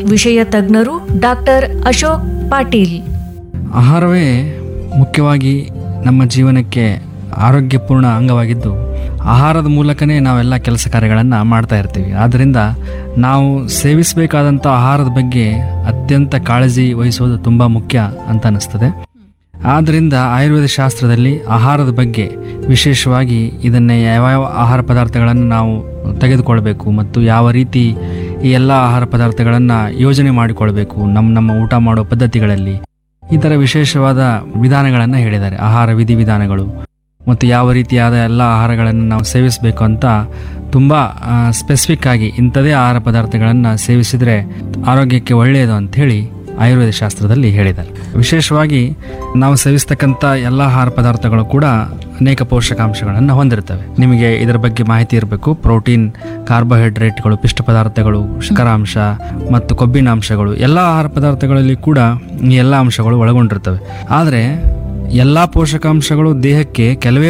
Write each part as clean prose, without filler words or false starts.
ವಿಷಯ ತಜ್ಞರು ಡಾಕ್ಟರ್ ಅಶೋಕ್ ಪಾಟೀಲ್. ಆಹಾರವೇ ಮುಖ್ಯವಾಗಿ ನಮ್ಮ ಜೀವನಕ್ಕೆ ಆರೋಗ್ಯಪೂರ್ಣ ಅಂಗವಾಗಿದ್ದು, ಆಹಾರದ ಮೂಲಕನೇ ನಾವೆಲ್ಲ ಕೆಲಸ ಕಾರ್ಯಗಳನ್ನು ಮಾಡ್ತಾ ಇರ್ತೀವಿ. ಆದ್ದರಿಂದ ನಾವು ಸೇವಿಸಬೇಕಾದಂಥ ಆಹಾರದ ಬಗ್ಗೆ ಅತ್ಯಂತ ಕಾಳಜಿ ವಹಿಸೋದು ತುಂಬ ಮುಖ್ಯ ಅಂತ ಅನ್ನಿಸ್ತದೆ. ಆದ್ದರಿಂದ ಆಯುರ್ವೇದ ಶಾಸ್ತ್ರದಲ್ಲಿ ಆಹಾರದ ಬಗ್ಗೆ ವಿಶೇಷವಾಗಿ ಇದನ್ನೇ ಯಾವ ಆಹಾರ ಪದಾರ್ಥಗಳನ್ನು ನಾವು ತೆಗೆದುಕೊಳ್ಬೇಕು ಮತ್ತು ಯಾವ ರೀತಿ ಈ ಎಲ್ಲ ಆಹಾರ ಪದಾರ್ಥಗಳನ್ನು ಯೋಜನೆ ಮಾಡಿಕೊಳ್ಬೇಕು ನಮ್ಮ ಊಟ ಮಾಡೋ ಪದ್ಧತಿಗಳಲ್ಲಿ, ಈ ಥರ ವಿಶೇಷವಾದ ವಿಧಾನಗಳನ್ನು ಹೇಳಿದ್ದಾರೆ. ಆಹಾರ ವಿಧಿವಿಧಾನಗಳು ಮತ್ತು ಯಾವ ರೀತಿಯಾದ ಎಲ್ಲ ಆಹಾರಗಳನ್ನು ನಾವು ಸೇವಿಸಬೇಕು ಅಂತ ತುಂಬ ಸ್ಪೆಸಿಫಿಕ್ ಆಗಿ ಇಂಥದೇ ಆಹಾರ ಪದಾರ್ಥಗಳನ್ನು ಸೇವಿಸಿದರೆ ಆರೋಗ್ಯಕ್ಕೆ ಒಳ್ಳೆಯದು ಅಂಥೇಳಿ ಆಯುರ್ವೇದ ಶಾಸ್ತ್ರದಲ್ಲಿ ಹೇಳಿದ್ದಾರೆ. ವಿಶೇಷವಾಗಿ ನಾವು ಸೇವಿಸ್ತಕ್ಕಂಥ ಎಲ್ಲ ಆಹಾರ ಪದಾರ್ಥಗಳು ಕೂಡ ಅನೇಕ ಪೋಷಕಾಂಶಗಳನ್ನು ಹೊಂದಿರ್ತವೆ. ನಿಮಗೆ ಇದರ ಬಗ್ಗೆ ಮಾಹಿತಿ ಇರಬೇಕು. ಪ್ರೋಟೀನ್, ಕಾರ್ಬೋಹೈಡ್ರೇಟ್ಗಳು, ಪಿಷ್ಟ ಪದಾರ್ಥಗಳು, ಶರ್ಕರಾಂಶ ಮತ್ತು ಕೊಬ್ಬಿನಾಂಶಗಳು ಎಲ್ಲ ಆಹಾರ ಪದಾರ್ಥಗಳಲ್ಲಿ ಕೂಡ ಈ ಎಲ್ಲ ಅಂಶಗಳು ಒಳಗೊಂಡಿರ್ತವೆ. ಆದರೆ ಎಲ್ಲ ಪೋಷಕಾಂಶಗಳು ದೇಹಕ್ಕೆ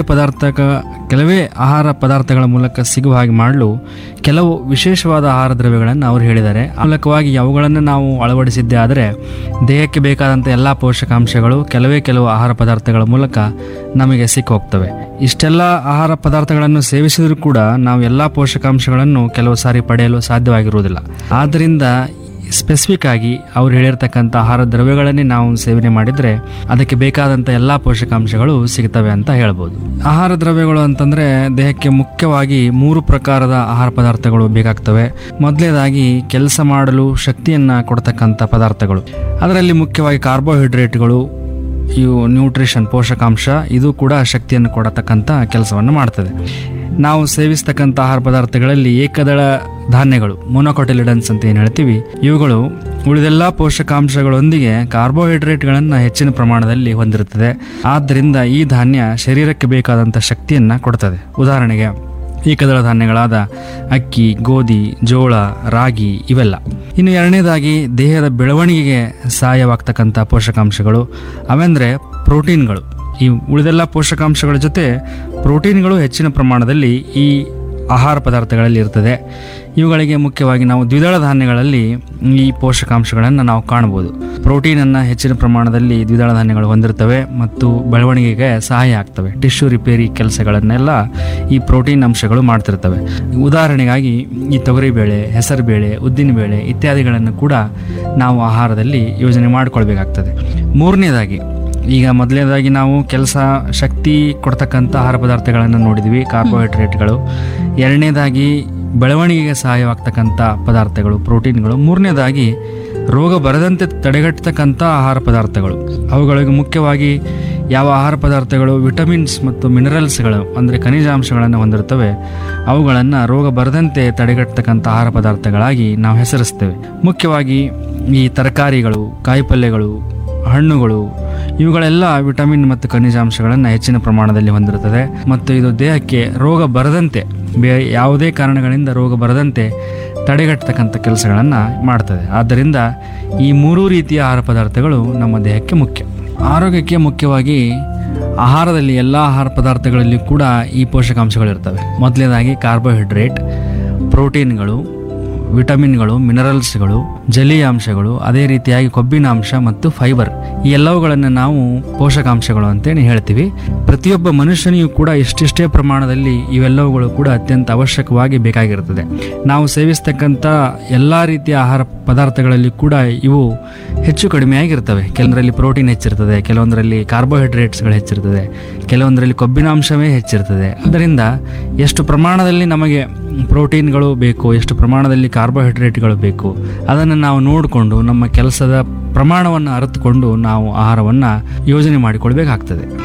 ಕೆಲವೇ ಆಹಾರ ಪದಾರ್ಥಗಳ ಮೂಲಕ ಸಿಗುವ ಹಾಗೆ ಮಾಡಲು ಕೆಲವು ವಿಶೇಷವಾದ ಆಹಾರ ದ್ರವ್ಯಗಳನ್ನು ಅವರು ಹೇಳಿದ್ದಾರೆ. ಮೂಲಕವಾಗಿ ಅವುಗಳನ್ನು ನಾವು ಅಳವಡಿಸಿದ್ದೇ ಆದರೆ ದೇಹಕ್ಕೆ ಬೇಕಾದಂಥ ಎಲ್ಲ ಪೋಷಕಾಂಶಗಳು ಕೆಲವು ಆಹಾರ ಪದಾರ್ಥಗಳ ಮೂಲಕ ನಮಗೆ ಸಿಕ್ಕಿ ಹೋಗ್ತವೆ. ಇಷ್ಟೆಲ್ಲ ಆಹಾರ ಪದಾರ್ಥಗಳನ್ನು ಸೇವಿಸಿದರೂ ಕೂಡ ನಾವು ಎಲ್ಲ ಪೋಷಕಾಂಶಗಳನ್ನು ಕೆಲವು ಸಾರಿ ಪಡೆಯಲು ಸಾಧ್ಯವಾಗಿರುವುದಿಲ್ಲ. ಆದ್ದರಿಂದ ಸ್ಪೆಸಿಫಿಕ್ ಆಗಿ ಅವ್ರು ಹೇಳಿರ್ತಕ್ಕಂಥ ಆಹಾರ ದ್ರವ್ಯಗಳನ್ನೇ ನಾವು ಸೇವನೆ ಮಾಡಿದರೆ ಅದಕ್ಕೆ ಬೇಕಾದಂಥ ಎಲ್ಲ ಪೋಷಕಾಂಶಗಳು ಸಿಗ್ತವೆ ಅಂತ ಹೇಳ್ಬೋದು. ಆಹಾರ ದ್ರವ್ಯಗಳು ಅಂತಂದರೆ ದೇಹಕ್ಕೆ ಮುಖ್ಯವಾಗಿ 3 ಪ್ರಕಾರದ ಆಹಾರ ಪದಾರ್ಥಗಳು ಬೇಕಾಗ್ತವೆ. ಮೊದಲನೇದಾಗಿ ಕೆಲಸ ಮಾಡಲು ಶಕ್ತಿಯನ್ನು ಕೊಡ್ತಕ್ಕಂಥ ಪದಾರ್ಥಗಳು. ಅದರಲ್ಲಿ ಮುಖ್ಯವಾಗಿ ಕಾರ್ಬೋಹೈಡ್ರೇಟ್ಗಳು, ಇವು ನ್ಯೂಟ್ರಿಷನ್ ಪೋಷಕಾಂಶ, ಇದು ಕೂಡ ಶಕ್ತಿಯನ್ನು ಕೊಡತಕ್ಕಂಥ ಕೆಲಸವನ್ನು ಮಾಡ್ತದೆ. ನಾವು ಸೇವಿಸ್ತಕ್ಕಂಥ ಆಹಾರ ಪದಾರ್ಥಗಳಲ್ಲಿ ಏಕದಳ ಧಾನ್ಯಗಳು, ಮೊನೊಕೊಟಿಲಿಡನ್ಸ್ ಅಂತ ಏನು ಹೇಳ್ತೀವಿ, ಇವುಗಳು ಉಳಿದೆಲ್ಲ ಪೋಷಕಾಂಶಗಳೊಂದಿಗೆ ಕಾರ್ಬೋಹೈಡ್ರೇಟ್ಗಳನ್ನು ಹೆಚ್ಚಿನ ಪ್ರಮಾಣದಲ್ಲಿ ಹೊಂದಿರುತ್ತದೆ. ಆದ್ದರಿಂದ ಈ ಧಾನ್ಯ ಶರೀರಕ್ಕೆ ಬೇಕಾದಂಥ ಶಕ್ತಿಯನ್ನು ಕೊಡ್ತದೆ. ಉದಾಹರಣೆಗೆ ಏಕದಳ ಧಾನ್ಯಗಳಾದ ಅಕ್ಕಿ, ಗೋಧಿ, ಜೋಳ, ರಾಗಿ ಇವೆಲ್ಲ. ಇನ್ನು ಎರಡನೇದಾಗಿ ದೇಹದ ಬೆಳವಣಿಗೆಗೆ ಸಹಾಯವಾಗ್ತಕ್ಕಂಥ ಪೋಷಕಾಂಶಗಳು ಅವೆಂದರೆ ಪ್ರೋಟೀನ್ಗಳು. ಈ ಉಳಿದೆಲ್ಲ ಪೋಷಕಾಂಶಗಳ ಜೊತೆ ಪ್ರೋಟೀನ್ಗಳು ಹೆಚ್ಚಿನ ಪ್ರಮಾಣದಲ್ಲಿ ಈ ಆಹಾರ ಪದಾರ್ಥಗಳಲ್ಲಿ ಇರ್ತದೆ. ಇವುಗಳಿಗೆ ಮುಖ್ಯವಾಗಿ ನಾವು ದ್ವಿದಳ ಧಾನ್ಯಗಳಲ್ಲಿ ಈ ಪೋಷಕಾಂಶಗಳನ್ನು ನಾವು ಕಾಣ್ಬೋದು. ಪ್ರೋಟೀನನ್ನು ಹೆಚ್ಚಿನ ಪ್ರಮಾಣದಲ್ಲಿ ದ್ವಿದಳ ಧಾನ್ಯಗಳು ಹೊಂದಿರ್ತವೆ ಮತ್ತು ಬೆಳವಣಿಗೆಗೆ ಸಹಾಯ ಆಗ್ತವೆ. ಟಿಶ್ಯೂ ರಿಪೇರಿ ಕೆಲಸಗಳನ್ನೆಲ್ಲ ಈ ಪ್ರೋಟೀನ್ ಅಂಶಗಳು ಮಾಡ್ತಿರ್ತವೆ. ಉದಾಹರಣೆಗಾಗಿ ಈ ತೊಗರಿಬೇಳೆ, ಹೆಸರುಬೇಳೆ, ಉದ್ದಿನಬೇಳೆ ಇತ್ಯಾದಿಗಳನ್ನು ಕೂಡ ನಾವು ಆಹಾರದಲ್ಲಿ ಯೋಜನೆ ಮಾಡಿಕೊಳ್ಬೇಕಾಗ್ತದೆ. ಮೂರನೇದಾಗಿ, ಈಗ ಮೊದಲನೇದಾಗಿ ನಾವು ಶಕ್ತಿ ಕೊಡ್ತಕ್ಕಂಥ ಆಹಾರ ಪದಾರ್ಥಗಳನ್ನು ನೋಡಿದ್ವಿ, ಕಾರ್ಬೋಹೈಡ್ರೇಟ್ಗಳು. ಎರಡನೇದಾಗಿ ಬೆಳವಣಿಗೆಗೆ ಸಹಾಯವಾಗ್ತಕ್ಕಂಥ ಪದಾರ್ಥಗಳು, ಪ್ರೋಟೀನ್ಗಳು. ಮೂರನೇದಾಗಿ ರೋಗ ಬರದಂತೆ ತಡೆಗಟ್ಟತಕ್ಕಂಥ ಆಹಾರ ಪದಾರ್ಥಗಳು. ಅವುಗಳಿಗೆ ಮುಖ್ಯವಾಗಿ ಯಾವ ಆಹಾರ ಪದಾರ್ಥಗಳು ವಿಟಮಿನ್ಸ್ ಮತ್ತು ಮಿನರಲ್ಸ್ಗಳು ಅಂದರೆ ಖನಿಜಾಂಶಗಳನ್ನು ಹೊಂದಿರ್ತವೆ, ಅವುಗಳನ್ನು ರೋಗ ಬರದಂತೆ ತಡೆಗಟ್ಟತಕ್ಕಂಥ ಆಹಾರ ಪದಾರ್ಥಗಳಾಗಿ ನಾವು ಹೆಸರಿಸ್ತೇವೆ. ಮುಖ್ಯವಾಗಿ ಈ ತರಕಾರಿಗಳು, ಕಾಯಿಪಲ್ಯಗಳು, ಹಣ್ಣುಗಳು ಇವುಗಳೆಲ್ಲ ವಿಟಮಿನ್ ಮತ್ತು ಖನಿಜಾಂಶಗಳನ್ನು ಹೆಚ್ಚಿನ ಪ್ರಮಾಣದಲ್ಲಿ ಹೊಂದಿರುತ್ತದೆ ಮತ್ತು ಇದು ದೇಹಕ್ಕೆ ರೋಗ ಬರದಂತೆ, ಯಾವುದೇ ಕಾರಣಗಳಿಂದ ರೋಗ ಬರದಂತೆ ತಡೆಗಟ್ಟತಕ್ಕಂಥ ಕೆಲಸಗಳನ್ನು ಮಾಡ್ತದೆ. ಆದ್ದರಿಂದ ಈ 3 ರೀತಿಯ ಆಹಾರ ಪದಾರ್ಥಗಳು ನಮ್ಮ ದೇಹಕ್ಕೆ ಮುಖ್ಯ. ಆರೋಗ್ಯಕ್ಕೆ ಮುಖ್ಯವಾಗಿ ಆಹಾರದಲ್ಲಿ ಎಲ್ಲ ಆಹಾರ ಪದಾರ್ಥಗಳಲ್ಲಿ ಕೂಡ ಈ ಪೋಷಕಾಂಶಗಳಿರ್ತವೆ. ಮೊದಲನೇದಾಗಿ ಕಾರ್ಬೋಹೈಡ್ರೇಟ್, ಪ್ರೋಟೀನ್ಗಳು, ವಿಟಮಿನ್ಗಳು, ಮಿನರಲ್ಸ್ಗಳು, ಜಲೀಯಾಂಶಗಳು, ಅದೇ ರೀತಿಯಾಗಿ ಕೊಬ್ಬಿನಾಂಶ ಮತ್ತು ಫೈಬರ್, ಈ ಎಲ್ಲವುಗಳನ್ನು ನಾವು ಪೋಷಕಾಂಶಗಳು ಅಂತೇಳಿ ಹೇಳ್ತೀವಿ. ಪ್ರತಿಯೊಬ್ಬ ಮನುಷ್ಯನಿಗೂ ಕೂಡ ಇಷ್ಟಿಷ್ಟೇ ಪ್ರಮಾಣದಲ್ಲಿ ಇವೆಲ್ಲವುಗಳು ಕೂಡ ಅತ್ಯಂತ ಅವಶ್ಯಕವಾಗಿ ಬೇಕಾಗಿರ್ತದೆ. ನಾವು ಸೇವಿಸ್ತಕ್ಕಂಥ ಎಲ್ಲ ರೀತಿಯ ಆಹಾರ ಪದಾರ್ಥಗಳಲ್ಲಿ ಕೂಡ ಇವು ಹೆಚ್ಚು ಕಡಿಮೆಯಾಗಿರ್ತವೆ. ಕೆಲವೊಂದರಲ್ಲಿ ಪ್ರೋಟೀನ್ ಹೆಚ್ಚಿರ್ತದೆ, ಕೆಲವೊಂದರಲ್ಲಿ ಕಾರ್ಬೋಹೈಡ್ರೇಟ್ಸ್ಗಳು ಹೆಚ್ಚಿರ್ತದೆ, ಕೆಲವೊಂದರಲ್ಲಿ ಕೊಬ್ಬಿನಾಂಶವೇ ಹೆಚ್ಚಿರ್ತದೆ. ಅದರಿಂದ ಎಷ್ಟು ಪ್ರಮಾಣದಲ್ಲಿ ನಮಗೆ ಪ್ರೋಟೀನ್ಗಳು ಬೇಕು, ಎಷ್ಟು ಪ್ರಮಾಣದಲ್ಲಿ ಕಾರ್ಬೋಹೈಡ್ರೇಟ್ಗಳು ಬೇಕು, ಅದನ್ನು ನಾವು ನೋಡಿಕೊಂಡು ನಮ್ಮ ಕೆಲಸದ ಪ್ರಮಾಣವನ್ನು ಅರಿತುಕೊಂಡು ನಾವು ಆಹಾರವನ್ನು ಯೋಜನೆ ಮಾಡಿಕೊಳ್ಬೇಕಾಗ್ತದೆ.